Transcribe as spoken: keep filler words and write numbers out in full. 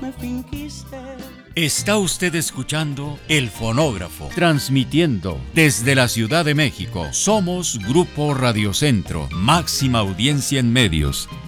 me fingiste. Está usted escuchando El Fonógrafo, transmitiendo desde la Ciudad de México. Somos Grupo Radio Centro, máxima audiencia en medios.